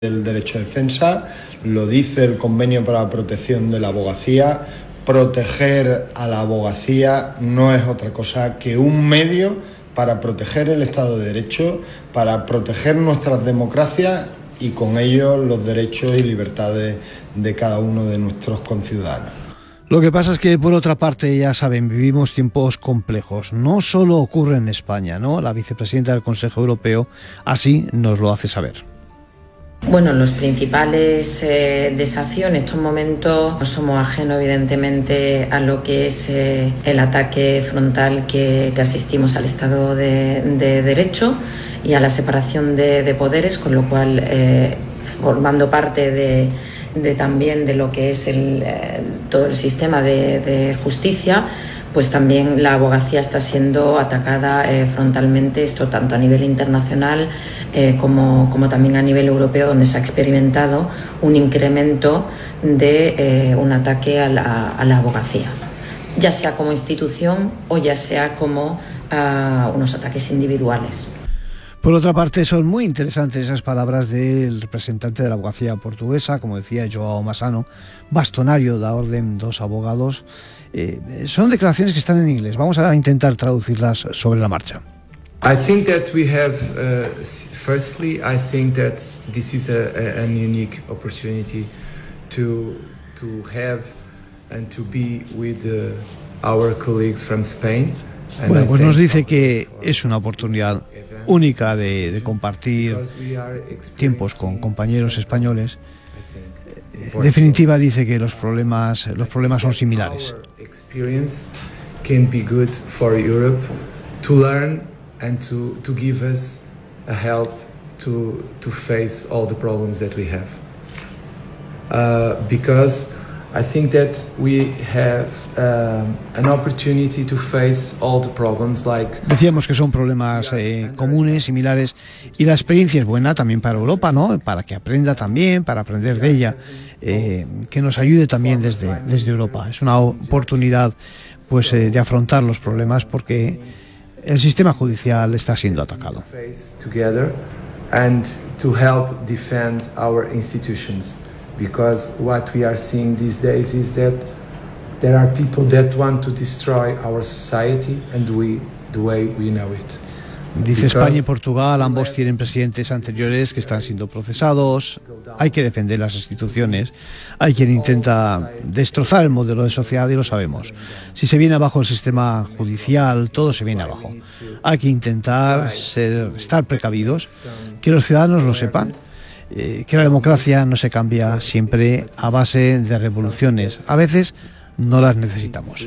del derecho de defensa, lo dice el Convenio para la Protección de la Abogacía. Proteger a la abogacía no es otra cosa que un medio para proteger el Estado de Derecho, para proteger nuestras democracias y con ello los derechos y libertades de cada uno de nuestros conciudadanos. Lo que pasa es que, por otra parte, ya saben, vivimos tiempos complejos. No solo ocurre en España, ¿no? La vicepresidenta del Consejo Europeo así nos lo hace saber. Bueno, los principales desafíos en estos momentos no somos ajenos, evidentemente, a lo que es el ataque frontal que asistimos al Estado de Derecho y a la separación de poderes, con lo cual, formando parte de también de lo que es todo el sistema de justicia, pues también la abogacía está siendo atacada frontalmente, esto tanto a nivel internacional como también a nivel europeo, donde se ha experimentado un incremento de un ataque a la abogacía, ya sea como institución o ya sea como unos ataques individuales. Por otra parte, son muy interesantes esas palabras del representante de la abogacía portuguesa, como decía João Massano, bastonario de la Orden dos Abogados. Son declaraciones que están en inglés. Vamos a intentar traducirlas sobre la marcha. I think that we have, firstly, I think that this is an unique opportunity to have and to be with our colleagues from Spain. Bueno, pues nos dice que es una oportunidad única de compartir tiempos con compañeros españoles. En definitiva, dice que los problemas son similares. Can be good for Europe to learn and to give us a help to face all the problems that we have. Because I think that we have an opportunity to face all the problems like... Decíamos que son problemas comunes, similares, y la experiencia es buena también para Europa, ¿no? Para que aprenda también, para aprender de ella, que nos ayude también desde Europa. Es una oportunidad pues de afrontar los problemas porque el sistema judicial está siendo atacado. And to help defend our institutions. Because what we are seeing these days is that there are people that want to destroy our society and the way we know it. Dice España y Portugal, ambos tienen presidentes anteriores que están siendo procesados. Hay que defender las instituciones. Hay quien intenta destrozar el modelo de sociedad y lo sabemos. Si se viene abajo el sistema judicial, todo se viene abajo. Hay que intentar estar precavidos, que los ciudadanos lo sepan. Que la democracia no se cambia siempre a base de revoluciones. A veces no las necesitamos.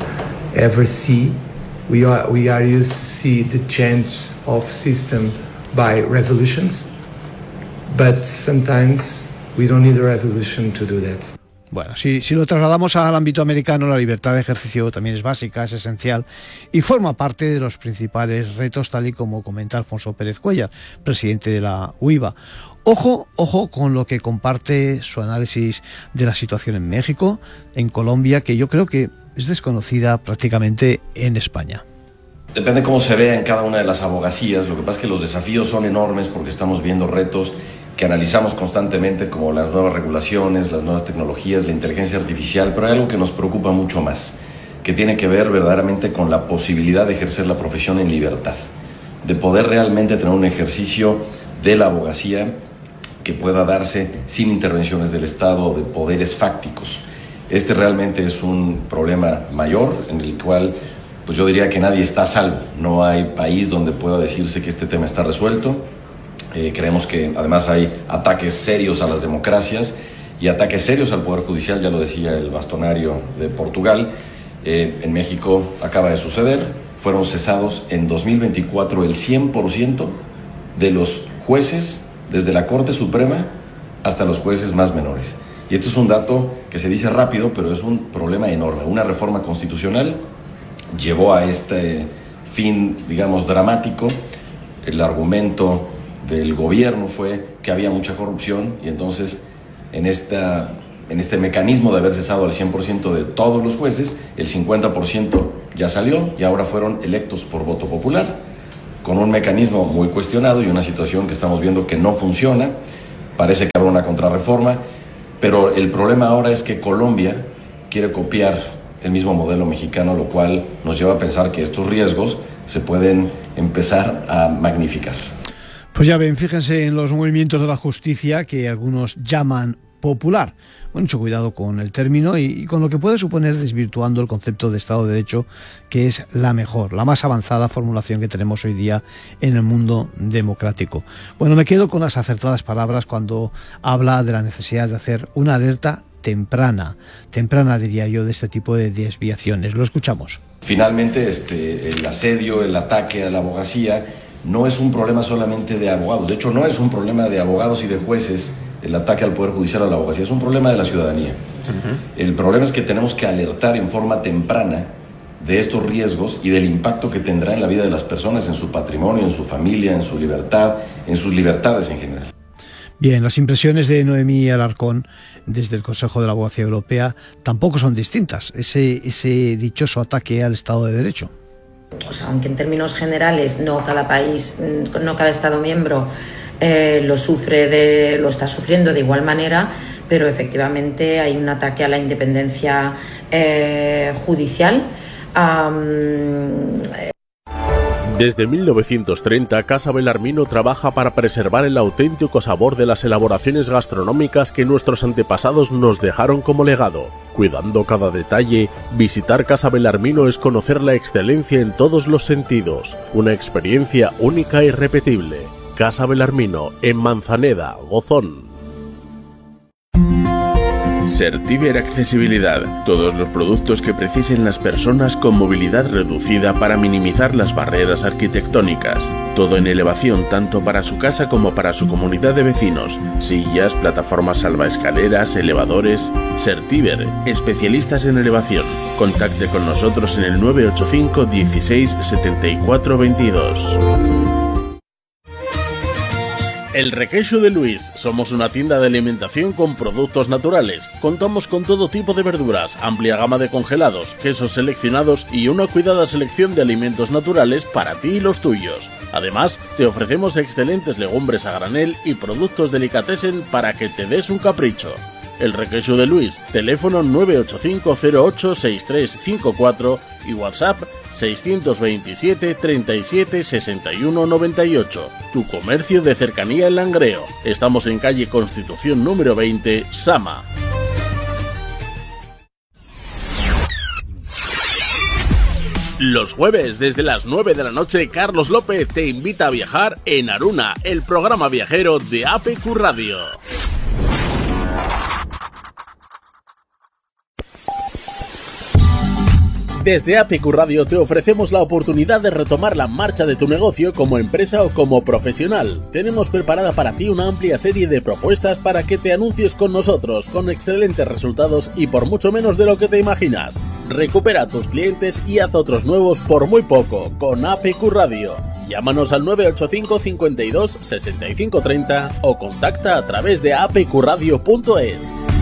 We are used to see the change of system by revolutions, but sometimes we don't need a revolution to do that. Bueno, si lo trasladamos al ámbito americano, la libertad de ejercicio también es básica, es esencial y forma parte de los principales retos, tal y como comenta Alfonso Pérez Cuéllar, presidente de la UIVA. Ojo con lo que comparte su análisis de la situación en México, en Colombia, que yo creo que es desconocida prácticamente en España. Depende cómo se vea en cada una de las abogacías. Lo que pasa es que los desafíos son enormes porque estamos viendo retos que analizamos constantemente, como las nuevas regulaciones, las nuevas tecnologías, la inteligencia artificial, pero hay algo que nos preocupa mucho más, que tiene que ver verdaderamente con la posibilidad de ejercer la profesión en libertad, de poder realmente tener un ejercicio de la abogacía que pueda darse sin intervenciones del Estado o de poderes fácticos. Este realmente es un problema mayor en el cual pues yo diría que nadie está a salvo. No hay país donde pueda decirse que este tema está resuelto. Creemos que además hay ataques serios a las democracias y ataques serios al Poder Judicial, ya lo decía el bastonario de Portugal. En México acaba de suceder, fueron cesados en 2024 el 100% de los jueces, desde la Corte Suprema hasta los jueces más menores. Y esto es un dato que se dice rápido, pero es un problema enorme. Una reforma constitucional llevó a este fin, digamos, dramático. El argumento del gobierno fue que había mucha corrupción y entonces en este mecanismo de haber cesado al 100% de todos los jueces, el 50% ya salió y ahora fueron electos por voto popular, con un mecanismo muy cuestionado y una situación que estamos viendo que no funciona. parece que habrá una contrarreforma, pero el problema ahora es que Colombia quiere copiar el mismo modelo mexicano, lo cual nos lleva a pensar que estos riesgos se pueden empezar a magnificar. Pues ya ven, fíjense en los movimientos de la justicia que algunos llaman popular. Mucho cuidado con el término y con lo que puede suponer desvirtuando el concepto de Estado de Derecho, que es la mejor, la más avanzada formulación que tenemos hoy día en el mundo democrático. Bueno, me quedo con las acertadas palabras cuando habla de la necesidad de hacer una alerta temprana diría yo, de este tipo de desviaciones. Lo escuchamos. Finalmente, el asedio, el ataque a la abogacía no es un problema solamente de abogados. De hecho, no es un problema de abogados y de jueces el ataque al Poder Judicial, a la abogacía. Es un problema de la ciudadanía. El problema es que tenemos que alertar en forma temprana de estos riesgos y del impacto que tendrá en la vida de las personas, en su patrimonio, en su familia, en su libertad, en sus libertades en general. Bien, las impresiones de Noemí Alarcón desde el Consejo de la Abogacía Europea tampoco son distintas. Ese dichoso ataque al Estado de Derecho. O sea, aunque en términos generales no cada país, no cada Estado miembro lo está sufriendo de igual manera, pero efectivamente hay un ataque a la independencia judicial. Desde 1930, Casa Belarmino trabaja para preservar el auténtico sabor de las elaboraciones gastronómicas que nuestros antepasados nos dejaron como legado. Cuidando cada detalle, visitar Casa Belarmino es conocer la excelencia en todos los sentidos, una experiencia única e irrepetible. Casa Belarmino, en Manzaneda, Gozón. Certiver Accesibilidad. Todos los productos que precisen las personas con movilidad reducida para minimizar las barreras arquitectónicas. Todo en elevación tanto para su casa como para su comunidad de vecinos. Sillas, plataformas salvaescaleras, elevadores. Certiver, especialistas en elevación. Contacte con nosotros en el 985 16 74 22. El Requeixo de Luis. Somos una tienda de alimentación con productos naturales. Contamos con todo tipo de verduras, amplia gama de congelados, quesos seleccionados y una cuidada selección de alimentos naturales para ti y los tuyos. Además, te ofrecemos excelentes legumbres a granel y productos delicatessen para que te des un capricho. El Requeixo de Luis, teléfono 985086354 y WhatsApp 627 37 61 98. Tu comercio de cercanía en Langreo. Estamos en calle Constitución número 20, Sama. Los jueves, desde las 9 de la noche, Carlos López te invita a viajar en Aruna, el programa viajero de APQ Radio. Desde APQ Radio te ofrecemos la oportunidad de retomar la marcha de tu negocio como empresa o como profesional. Tenemos preparada para ti una amplia serie de propuestas para que te anuncies con nosotros, con excelentes resultados y por mucho menos de lo que te imaginas. Recupera a tus clientes y haz otros nuevos por muy poco con APQ Radio. Llámanos al 985 52 65 30 o contacta a través de apqradio.es.